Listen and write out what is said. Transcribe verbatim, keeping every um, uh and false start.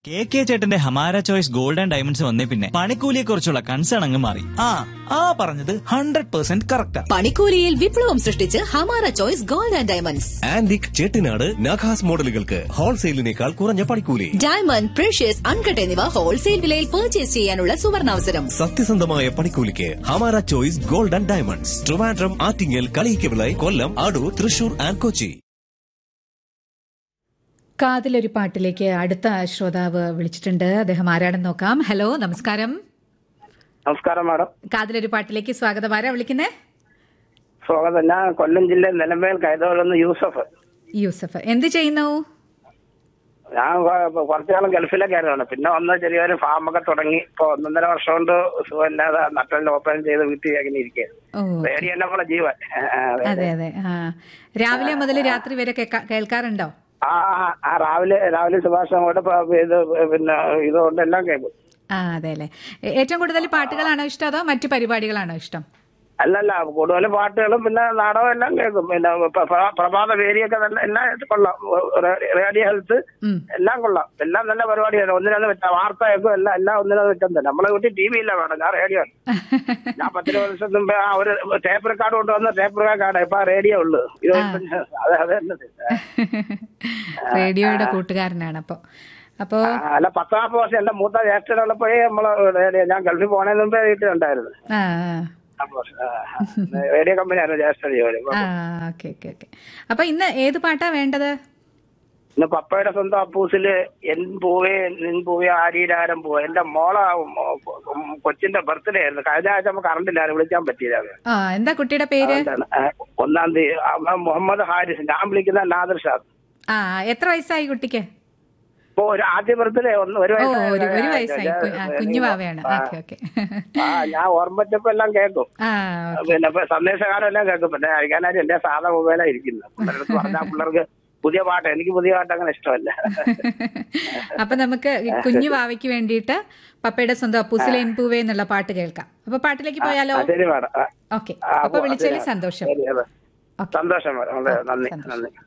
K K ചേട്ടന്റെ Hamara choice gold and diamonds വന്നേ പിന്നെ പണിക്കൂലിയെ കുറിച്ചുള്ള കൺസേൺ അങ്ങ് മാറി. ആ ആ പറഞ്ഞത് ഹൺഡ്രഡ് പെർസെന്റ് കറക്റ്റാ. പണിക്കൂലിയിൽ വിപ്ലവം സൃഷ്ടിച്ച് Hamara choice gold and diamonds. Antique Chettinad നഖാസ് മോഡലുകൾക്ക് ഹോൾസെയിലിനേക്കാൾ കുറഞ്ഞ പണിക്കൂലി. ഡയമണ്ട്, പ്രഷ്യസ്, അൺകട്ട് എന്നിവ ഹോൾസെയിൽ വിലയിൽ പർച്ചേസ് ചെയ്യാനുള്ള സുവർണാവസരം. സത്യസന്ധമായ പണിക്കൂലിക്ക് Hamara choice gold and diamonds. Trivandrum, Attingal, Kaliyikkavila, Kollam, Adoor, Thrissur and Kochi. കാതിലൊരു പാട്ടിലേക്ക് അടുത്ത ശ്രോതാവ് വിളിച്ചിട്ടുണ്ട്. അദ്ദേഹം ആരാണെന്ന് നോക്കാം. ഹലോ, നമസ്കാരം. നമസ്കാരം മാഡം. കാതിലൊരു പാട്ടിലേക്ക് സ്വാഗതം. ആരാ വിളിക്കുന്നേ? സ്വാഗതം. ഞാൻ കൊല്ലം ജില്ലയിൽ നിലമേൽ കൈതോലെന്ന് യൂസഫ്. യൂസഫ് എന്ത് ചെയ്യുന്നു? ഞാൻ കുറച്ചു കാലം ഗൾഫിലൊക്കെ ആയിരുന്നു. പിന്നെ വന്ന് ചെറിയൊരു ഫാമൊക്കെ തുടങ്ങി. ഇപ്പൊ ഒന്നൊന്നര വർഷം കൊണ്ട് സുഖമില്ലാതെ നട്ടലിൽ ഓപ്പറേഷൻ ചെയ്ത് വീട്ടിൽ അങ്ങനെ ഇരിക്കുക. പേടി തന്നെ നമ്മളെ ജീവൻ. അതെ അതെ. ആ രാവിലെ മുതൽ രാത്രി വരെ കേൾക്കാറുണ്ടോ? ആ ആ രാവിലെ രാവിലെ സുഭാഷ് അങ്ങോട്ട് ഇത് പിന്നെ ഇതുകൊണ്ട് എല്ലാം കേൾക്കും. ആ അതെ അല്ലേ. ഏറ്റവും കൂടുതൽ പാട്ടുകളാണോ ഇഷ്ടം അതോ മറ്റു പരിപാടികളാണോ ഇഷ്ടം? അല്ലല്ല, കൂടുതൽ പാട്ടുകളും പിന്നെ നാടകം എല്ലാം കേൾക്കും. പിന്നെ പ്രഭാത വേരിയൊക്കെ നല്ല എല്ലാം കൊള്ളാം. റേഡിയോ ഹെൽത്ത് എല്ലാം കൊള്ളാം. എല്ലാം നല്ല പരിപാടിയാണ്. ഒന്നിനൊന്ന് വെച്ചാൽ വാർത്ത കേൾക്കും. എല്ലാം എല്ലാം ഒന്നിനൊന്ന് വെച്ചാൽ തന്നെ. നമ്മളെ വീട്ടിൽ ടി വി ഇല്ല വേണം, ഞാൻ റേഡിയോ. ഞാൻ പത്തിരുപത് വർഷം മുമ്പേ ആ ഒരു ടേപ്പ് റെക്കോർഡ് കൊണ്ടുവന്ന ടേപ്പ് റെക്കോർഡ് ഇപ്പൊ റേഡിയോ ഉള്ളു. അതെ അതെ റേഡിയോയുടെ കൂട്ടുകാരനാണ്. അപ്പൊ അപ്പൊ അല്ല, പത്താമത്തെ വർഷം എന്റെ മൂത്ത ജ്യേഷ്ഠനുള്ളപ്പോഴേ നമ്മളെ റേഡിയോ, ഞാൻ ഗൾഫിൽ പോണതിന് മുമ്പേ വീട്ടിലുണ്ടായിരുന്നു. റേഡിയോ കമ്പനിയായിരുന്നു ജ്യേഷ്ഠ ജോലി. അപ്പൊ ഇന്ന് ഏത് പാട്ടാ വേണ്ടത്? ഇന്ന് പപ്പയുടെ സ്വന്തം അപ്പൂസില് എൻ പൂവേ നിൻ പൂവേ ആരീരാരം പൂവേ. എന്റെ മോളെ കൊച്ചിന്റെ ബർത്ത്ഡേ ആയിരുന്നു. കഴിഞ്ഞ ആഴ്ച നമുക്ക് കറണ്ടില്ലായിരുന്നു, വിളിക്കാൻ പറ്റിയില്ല. എന്താ കുട്ടിയുടെ പേര്? ഒന്നാം തീയതി മുഹമ്മദ് ഹാരിസ്. ഞാൻ വിളിക്കുന്ന നാദിർ ഷാദ്. ആ എത്ര വയസ്സായി കുട്ടിക്ക്? ഇപ്പൊ ഒരു ആദ്യ ബർത്ത്ഡേ ഒന്ന് ഒരു ഒരു വയസ്സായി. കുഞ്ഞു വാവയാണ്. ആ ഞാൻ ഓർമ്മ വെച്ചപ്പോ എല്ലാം കേൾക്കും. പിന്നെ സന്ദേശകാലം എല്ലാം കേൾക്കും. പിന്നെ കഴിക്കാനായിട്ട് എന്റെ സാധാ മൊബൈലാ ഇരിക്കുന്നത്. പിള്ളേർക്ക് പറഞ്ഞാൽ പിള്ളേർക്ക് പുതിയ പാട്ട്, എനിക്ക് പുതിയ പാട്ട് അങ്ങനെ ഇഷ്ടമല്ല. അപ്പൊ നമുക്ക് കുഞ്ഞു വാവയ്ക്ക് വേണ്ടിയിട്ട് പപ്പയുടെ സ്വന്തം അപ്പൂസിലെ എൻ പൂവേ എന്നുള്ള പാട്ട് കേൾക്കാം. അപ്പൊ പാട്ടിലേക്ക് പോയാലോ? ശരി മാഡം. ഓക്കെ. അപ്പൊ വിളിച്ചതിൽ സന്തോഷം. സന്തോഷം. നന്ദി നന്ദി.